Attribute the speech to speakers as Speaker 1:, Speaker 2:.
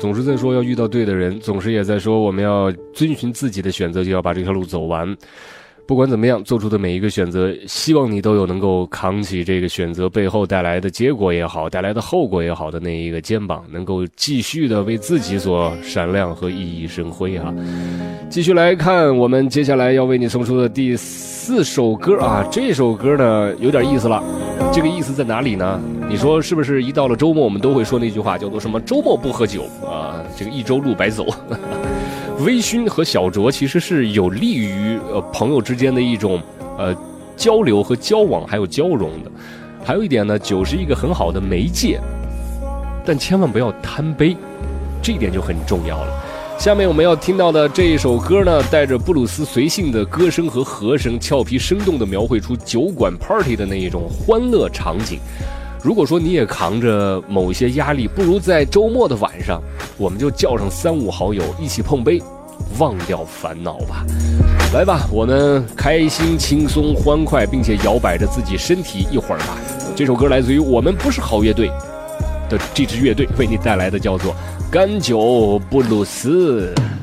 Speaker 1: 总是在说要遇到对的人，总是也在说我们要遵循自己的选择，就要把这条路走完。不管怎么样，做出的每一个选择，希望你都有能够扛起这个选择背后带来的结果也好，带来的后果也好的那一个肩膀，能够继续的为自己所闪亮和熠熠生辉啊！继续来看我们接下来要为你送出的第4首歌啊，这首歌呢有点意思了，这个意思在哪里呢？你说是不是一到了周末我们都会说那句话叫做什么周末不喝酒啊，这个一周路白走。微醺和小酌其实是有利于朋友之间的一种交流和交往还有交融的。还有一点呢，酒是一个很好的媒介，但千万不要贪杯，这一点就很重要了。下面我们要听到的这一首歌呢，带着布鲁斯随性的歌声和和声，俏皮生动地描绘出酒馆 party 的那一种欢乐场景。如果说你也扛着某一些压力，不如在周末的晚上，我们就叫上3、5好友一起碰杯，忘掉烦恼吧。来吧，我们开心轻松欢快，并且摇摆着自己身体一会儿吧。这首歌来自于我们不是好乐队的这支乐队为你带来的叫做《干酒布鲁斯》。